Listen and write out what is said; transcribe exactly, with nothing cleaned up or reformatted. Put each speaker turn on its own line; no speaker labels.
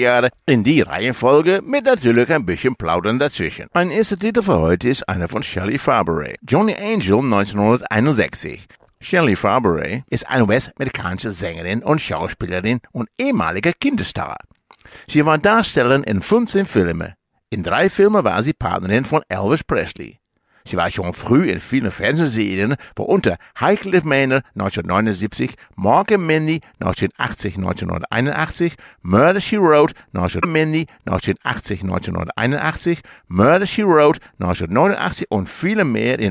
Jahre in die Reihenfolge mit natürlich ein bisschen Plaudern dazwischen. Ein erster Titel für heute ist einer von Shelley Fabares, Johnny Angel neunzehnhunderteinundsechzig. Shelley Fabares ist eine US-amerikanische Sängerin und Schauspielerin und ehemalige Kinderstar. Sie war Darstellerin in fünfzehn Filmen. In drei Filmen war sie Partnerin von Elvis Presley. Sie war schon früh in vielen Fernsehserien, worunter High Cliff Manor neunzehnhundertneunundsiebzig, Mork and Mindy neunzehnhundertachtzig neunzehnhunderteinundachtzig, Murder, She Wrote neunzehnhundertachtzig neunzehnhunderteinundachtzig, Murder, She Wrote neunzehnhundertneunundachtzig und viele mehr in